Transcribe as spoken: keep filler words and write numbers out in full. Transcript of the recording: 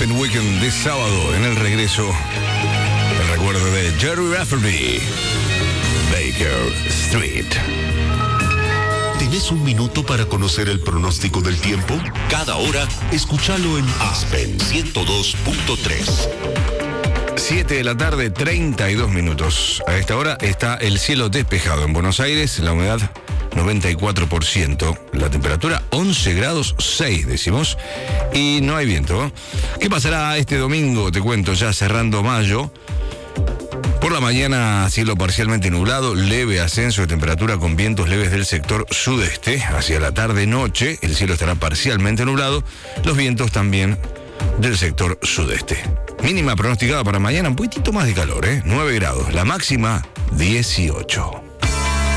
Open Weekend de sábado. En el regreso, el recuerdo de Jerry Rafferty, Baker Street. ¿Tenés un minuto para conocer el pronóstico del tiempo? Cada hora, escúchalo en Aspen ciento dos punto tres. siete de la tarde, treinta y dos minutos. A esta hora está el cielo despejado en Buenos Aires, la humedad noventa y cuatro por ciento, la temperatura once grados seis décimos y no hay viento. ¿Qué pasará este domingo? Te cuento, ya cerrando mayo. Por la mañana, cielo parcialmente nublado, leve ascenso de temperatura con vientos leves del sector sudeste. Hacia la tarde-noche, el cielo estará parcialmente nublado, los vientos también del sector sudeste. Mínima pronosticada para mañana, un poquitito más de calor, ¿eh? nueve grados, la máxima dieciocho.